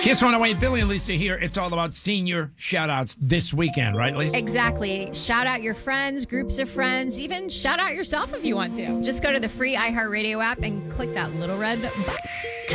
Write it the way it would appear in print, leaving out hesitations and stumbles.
Kiss 108, Billy and Lisa here. It's all about senior shout-outs this weekend, right, Lisa? Exactly. Shout out your friends, groups of friends, even shout out yourself if you want to. Just go to the free iHeartRadio app and click that little red button.